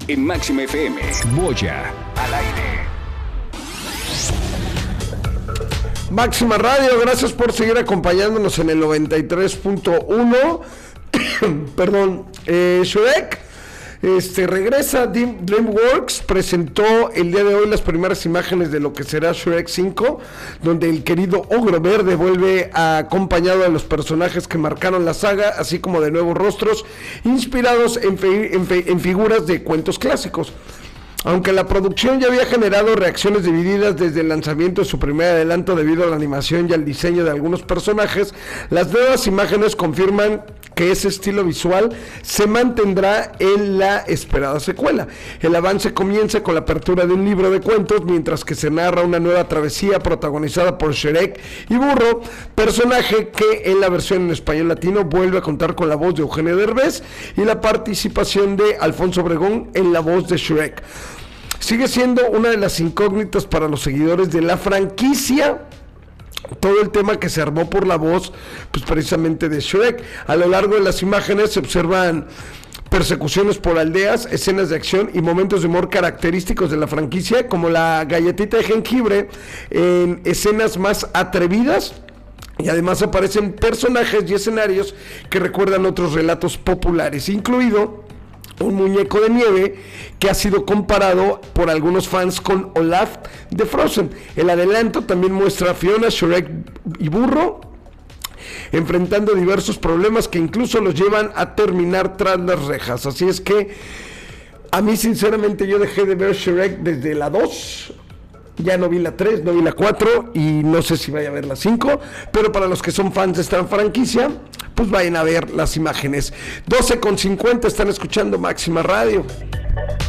en Máxima FM. Moya al aire. Máxima Radio, gracias por seguir acompañándonos en el 93.1. Perdón, Shrek regresa. DreamWorks presentó el día de hoy las primeras imágenes de lo que será Shrek 5, donde el querido Ogro Verde vuelve acompañado de los personajes que marcaron la saga, así como de nuevos rostros inspirados en figuras de cuentos clásicos. Aunque la producción ya había generado reacciones divididas desde el lanzamiento de su primer adelanto debido a la animación y al diseño de algunos personajes, las nuevas imágenes confirman que ese estilo visual se mantendrá en la esperada secuela. El avance comienza con la apertura de un libro de cuentos, mientras que se narra una nueva travesía protagonizada por Shrek y Burro, personaje que en la versión en español latino vuelve a contar con la voz de Eugenio Derbez y la participación de Alfonso Obregón en la voz de Shrek. Sigue siendo una de las incógnitas para los seguidores de la franquicia todo el tema que se armó por la voz, pues precisamente de Shrek. A lo largo de las imágenes se observan persecuciones por aldeas, escenas de acción y momentos de humor característicos de la franquicia, como la galletita de jengibre en escenas más atrevidas. Y además aparecen personajes y escenarios que recuerdan otros relatos populares, incluido un muñeco de nieve que ha sido comparado por algunos fans con Olaf de Frozen. El adelanto también muestra a Fiona, Shrek y Burro enfrentando diversos problemas que incluso los llevan a terminar tras las rejas. Así es que a mí sinceramente yo dejé de ver Shrek desde la 2. Ya no vi la 3, no vi la 4 y no sé si vaya a ver la 5, pero para los que son fans de esta franquicia, pues vayan a ver las imágenes. 12:50, están escuchando Máxima Radio.